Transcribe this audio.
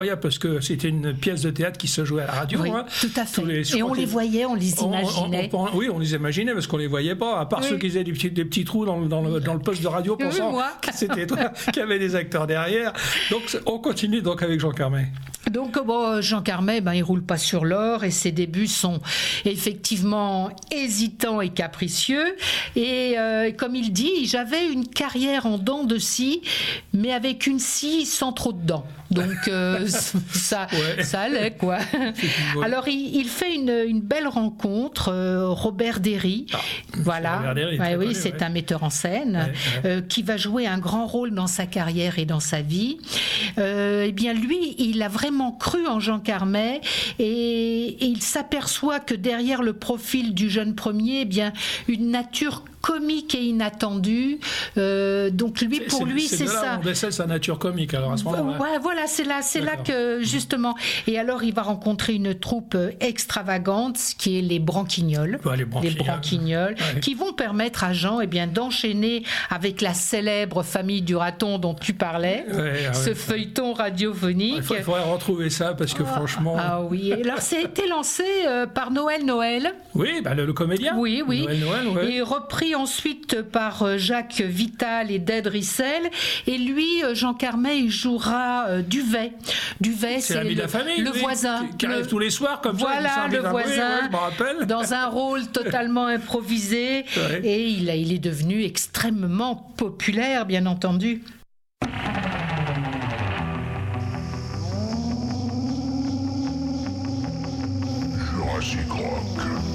parce que c'était une pièce de théâtre qui se jouait à la radio. Oui, tout à fait. Et on les voyait, on les imaginait. Oui, on les imaginait parce qu'on les voyait pas, à part ceux qui faisaient des petits trous dans le poste de radio pensant que c'était toi qui avait des acteurs derrière. Donc on continue donc avec Jean Carmet. Donc Jean Carmet, il roule pas sur l'or et ses débuts sont effectivement hésitants et capricieux. Et comme il dit, j'avais une carrière en dents de scie, mais avec une scie sans trop de dents. Donc ça allait quoi. Alors il fait une belle rencontre, Robert Derry. Voilà. Robert Derry, oui, c'est un metteur en scène qui va jouer un grand rôle dans sa carrière et dans sa vie. Eh bien lui, il a vraiment cru en Jean Carmet et il s'aperçoit que derrière le profil du jeune premier, eh bien une nature comique et inattendue. Donc pour lui, c'est ça. On décèle sa nature comique alors à ce moment-là. Ouais, voilà, c'est là que justement. Et alors il va rencontrer une troupe extravagante, qui est les Branquignoles. Les Branquignoles, qui vont permettre à Jean d'enchaîner avec la célèbre famille du raton dont tu parlais, ce feuilleton radiophonique. Il faudrait retrouver ça parce que franchement. Ah oui. Alors ça a été lancé par Noël. Oui, le comédien. Oui. Noël, et repris ensuite par Jacques Vital et Ded Rissel. Et lui, Jean Carmet, il jouera Duvet. Duvet, c'est l'ami de la famille, le voisin. Qui arrive tous les soirs comme ça. Voilà, le voisin, je me rappelle. Dans un rôle totalement improvisé. Et il est devenu extrêmement populaire, bien entendu.